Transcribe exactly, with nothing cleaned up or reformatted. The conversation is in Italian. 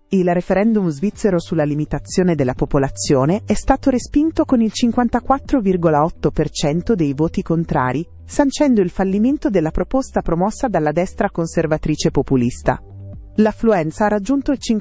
Il referendum svizzero sulla limitazione della popolazione è stato respinto con il cinquantaquattro virgola otto per cento dei voti contrari, sancendo il fallimento della proposta promossa dalla destra conservatrice populista. L'affluenza ha raggiunto il